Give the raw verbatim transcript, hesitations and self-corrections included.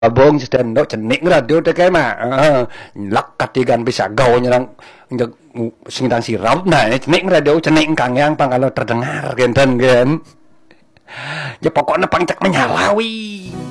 Abong sedendok cenik radio teh kae mah. Heeh. Lak katigan bisa gaul nyerang njek sing tang sirap nah cenik radio cenik kang yang pangalo terdengar genten gen. Ya pokoknya pangcek menyalawi.